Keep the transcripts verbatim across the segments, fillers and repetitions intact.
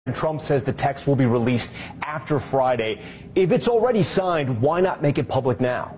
Trump says the text will be released after Friday. If it's already signed, why not make it public now?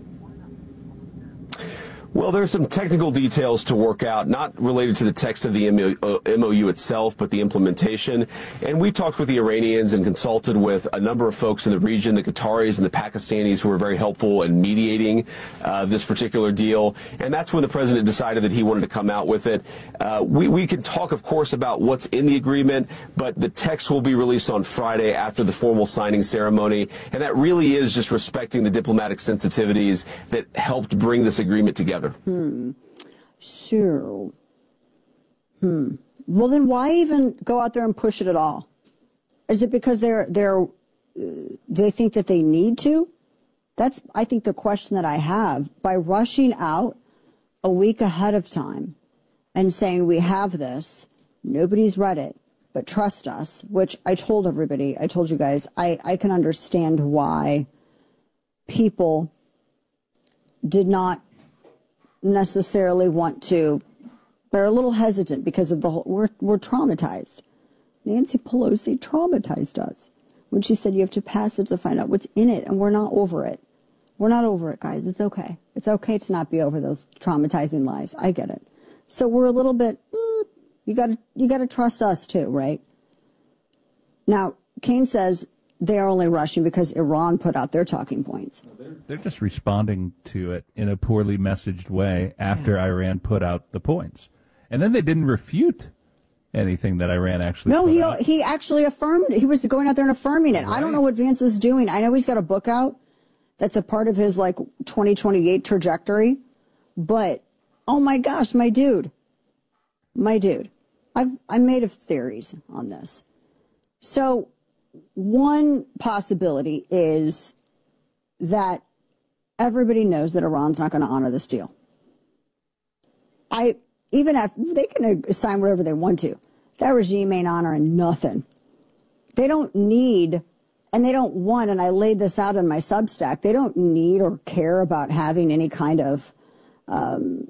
Well, there's some technical details to work out, not related to the text of the M O U itself, but the implementation. And we talked with the Iranians and consulted with a number of folks in the region, the Qataris and the Pakistanis, who were very helpful in mediating uh, this particular deal. And that's when the president decided that he wanted to come out with it. Uh, we, we can talk, of course, about what's in the agreement, but the text will be released on Friday after the formal signing ceremony. And that really is just respecting the diplomatic sensitivities that helped bring this agreement together. Hmm. Sure. Hmm. Well, then why even go out there and push it at all? Is it because they're they're uh, they think that they need to? That's, I think, the question that I have. By rushing out a week ahead of time and saying we have this, nobody's read it, but trust us, which I told everybody, I told you guys, I, I can understand why people did not necessarily want to, they're a little hesitant because of the whole, we're, we're traumatized. Nancy Pelosi traumatized us when she said you have to pass it to find out what's in it, and we're not over it. We're not over it, guys. It's okay. It's okay to not be over those traumatizing lies. I get it. So we're a little bit, mm, you gotta, you gotta trust us too, right? Now, Kane says they're only rushing because Iran put out their talking points. They're just responding to it in a poorly messaged way after Iran put out the points. And then they didn't refute anything that Iran actually No, put he out. he actually affirmed it. He was going out there and affirming it. Right. I don't know what Vance is doing. I know he's got a book out that's a part of his, like, twenty twenty-eight trajectory. But, oh, my gosh, my dude. My dude. I've I made of theories on this. So one possibility is that everybody knows that Iran's not going to honor this deal. I even if they can assign whatever they want to, that regime ain't honoring nothing. They don't need, and they don't want, and I laid this out in my Substack, they don't need or care about having any kind of um,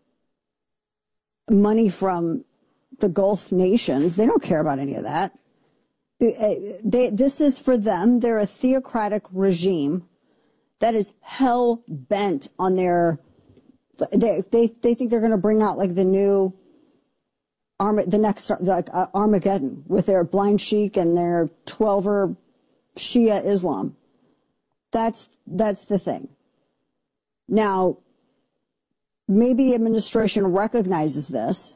money from the Gulf nations. They don't care about any of that. They, this is for them. They're a theocratic regime that is hell bent on their. They they they think they're going to bring out like the new, Arm, the next like uh, Armageddon with their blind sheik and their twelver Shia Islam. That's that's the thing. Now, maybe the administration recognizes this.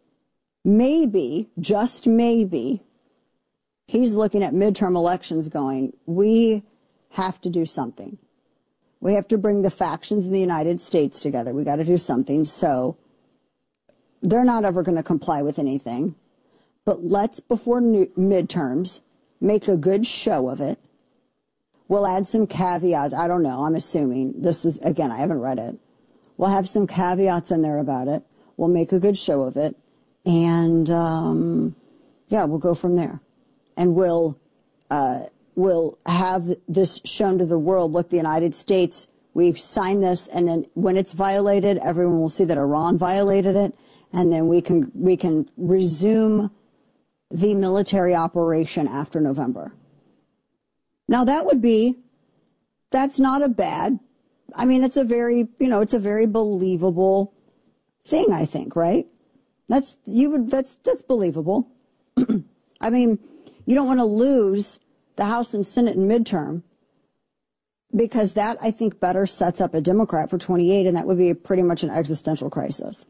Maybe, just maybe, he's looking at midterm elections going, we have to do something. We have to bring the factions in the United States together. We got to do something. So they're not ever going to comply with anything. But let's, before new midterms, make a good show of it. We'll add some caveats. I don't know. I'm assuming. This is, again, I haven't read it. We'll have some caveats in there about it. We'll make a good show of it. And, um, yeah, we'll go from there. And we'll, uh, we'll have this shown to the world. Look, the United States, we've signed this, and then when it's violated, everyone will see that Iran violated it, and then we can, we can resume the military operation after November. Now, that would be, that's not a bad, I mean, it's a very, you know, it's a very believable thing, I think, right? That's, you would, that's, that's believable. I mean, you don't want to lose the House and Senate in midterm because that, I think, better sets up a Democrat for twenty-eight, and that would be pretty much an existential crisis.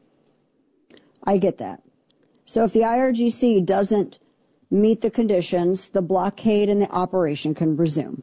I get that. So if the I R G C doesn't meet the conditions, the blockade and the operation can resume.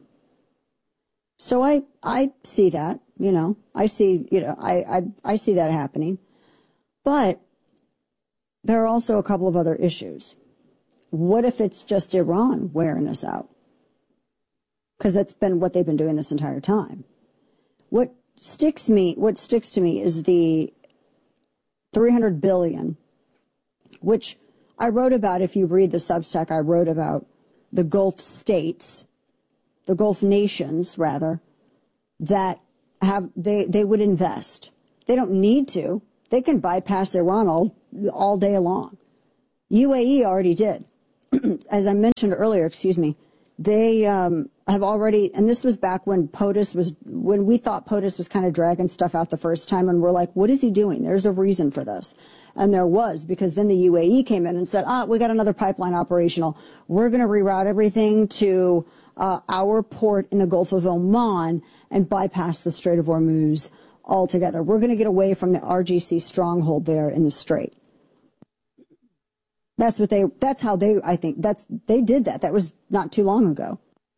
So I, I see that, you know, I see, you know, I, I, I see that happening. But there are also a couple of other issues. What if it's just Iran wearing us out? Because that's been what they've been doing this entire time. What sticks me, what sticks to me is the three hundred billion, which I wrote about. If you read the Substack, I wrote about the Gulf states, the Gulf nations, rather, that have, they, they would invest. They don't need to. They can bypass Iran all, all day long. U A E already did. as I mentioned earlier, excuse me, they um, have already, and this was back when POTUS was, when we thought POTUS was kind of dragging stuff out the first time, and we're like, what is he doing? There's a reason for this. And there was, because then the U A E came in and said, ah, we got another pipeline operational. We're going to reroute everything to uh, our port in the Gulf of Oman and bypass the Strait of Hormuz altogether. We're going to get away from the R G C stronghold there in the Strait. That's what they, that's how they, I think, that's, they did that. That was not too long ago.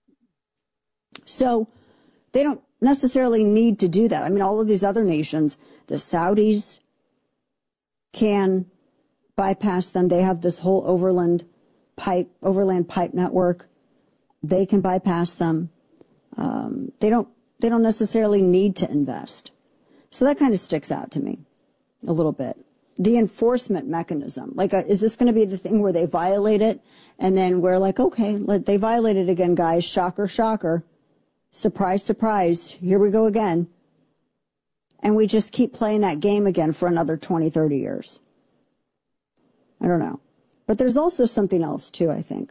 So they don't necessarily need to do that. I mean, all of these other nations, the Saudis can bypass them. They have this whole overland pipe, overland pipe network. They can bypass them. Um, they don't, they don't necessarily need to invest. So that kind of sticks out to me a little bit. The enforcement mechanism, like, uh, is this going to be the thing where they violate it and then we're like, okay, let, they violated again, guys. Shocker, shocker. Surprise, surprise. Here we go again. And we just keep playing that game again for another twenty, thirty years. I don't know. But there's also something else too, I think.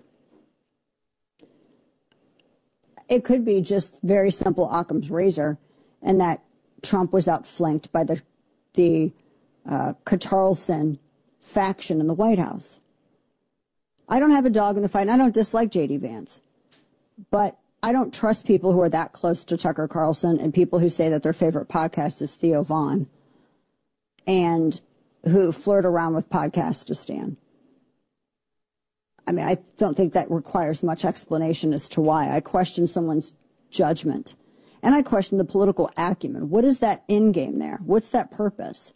It could be just very simple Occam's razor, and that Trump was outflanked by the, the, Uh, Carlson faction in the White House. I don't have a dog in the fight, and I don't dislike J D Vance. But I don't trust people who are that close to Tucker Carlson and people who say that their favorite podcast is Theo Vaughn and who flirt around with Podcastistan. I mean, I don't think that requires much explanation as to why. I question someone's judgment. And I question the political acumen. What is that end game there? What's that purpose?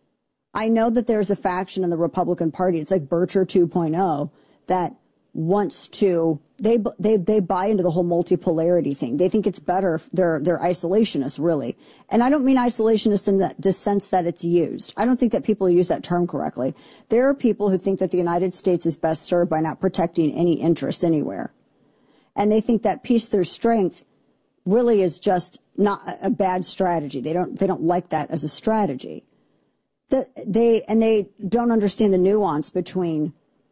I know that there's a faction in the Republican Party, it's like Bircher two point oh, that wants to, they they they buy into the whole multipolarity thing. They think it's better, they're, they're isolationists, really. And I don't mean isolationist in the, the sense that it's used. I don't think that people use that term correctly. There are people who think that the United States is best served by not protecting any interest anywhere. And they think that peace through strength really is just not a bad strategy. They don't, they don't like that as a strategy. The, they and they don't understand the nuance between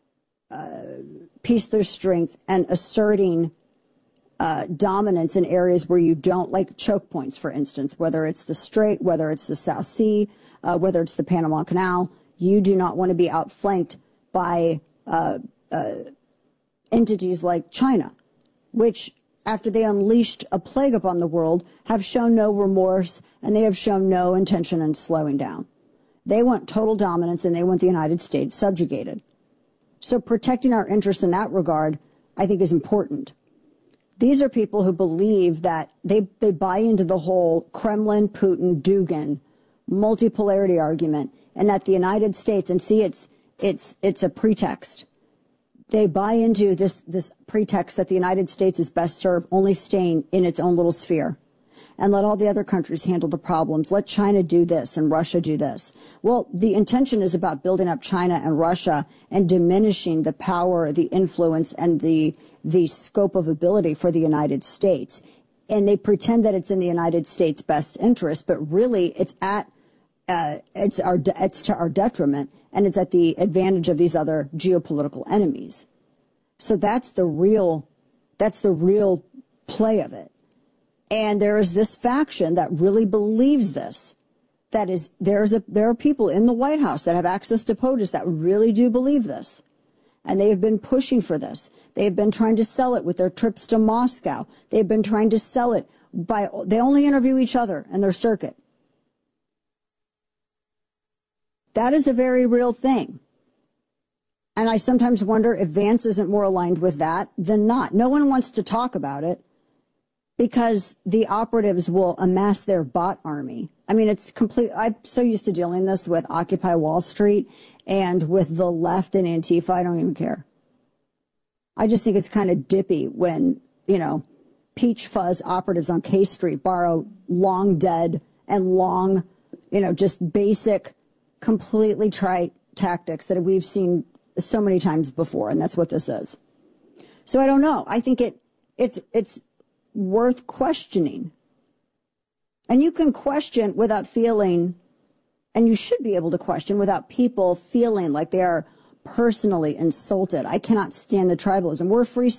uh, peace through strength and asserting uh, dominance in areas where you don't, like choke points, for instance, whether it's the Strait, whether it's the South Sea, uh, whether it's the Panama Canal. You do not want to be outflanked by uh, uh, entities like China, which, after they unleashed a plague upon the world, have shown no remorse and they have shown no intention in slowing down. They want total dominance, and they want the United States subjugated. So protecting our interests in that regard, I think, is important. These are people who believe that they, they buy into the whole Kremlin, Putin, Dugin multipolarity argument, and that the United States, and see, it's, it's, it's a pretext. They buy into this, this pretext that the United States is best served only staying in its own little sphere. And let all the other countries handle the problems. Let China do this and Russia do this. Well, the intention is about building up China and Russia and diminishing the power, the influence, and the the scope of ability for the United States. And they pretend that it's in the United States' best interest, but really it's at uh, it's our it's to our detriment, and it's at the advantage of these other geopolitical enemies. So that's the real that's the real play of it. And there is this faction that really believes this. That is, there's a, there are people in the White House that have access to POTUS that really do believe this. And they have been pushing for this. They have been trying to sell it with their trips to Moscow. They've been trying to sell it by, they only interview each other in their circuit. That is a very real thing. And I sometimes wonder if Vance isn't more aligned with that than not. No one wants to talk about it, because the operatives will amass their bot army. I mean, it's complete. I'm so used to dealing this with Occupy Wall Street and with the left and Antifa. I don't even care. I just think it's kind of dippy when, you know, peach fuzz operatives on K Street borrow long dead and long, you know, just basic, completely trite tactics that we've seen so many times before. And that's what this is. So I don't know. I think it, it's, it's, worth questioning. And you can question without feeling, and you should be able to question without people feeling like they are personally insulted. I cannot stand the tribalism. We're free